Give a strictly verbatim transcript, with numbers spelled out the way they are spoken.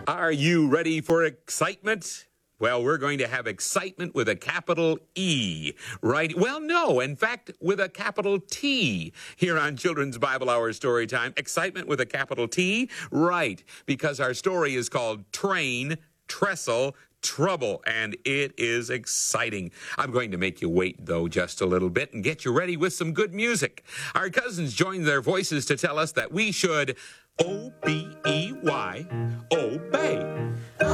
Are you ready for excitement? Well, we're going to have excitement with a capital E, right? Well, no, in fact, with a capital T here on Children's Bible Hour Story Time. Excitement with a capital T, right, because our story is called Train, Trestle, Trouble, and it is exciting. I'm going to make you wait, though, just a little bit and get you ready with some good music. Our cousins joined their voices to tell us that we should O B E Y, obey.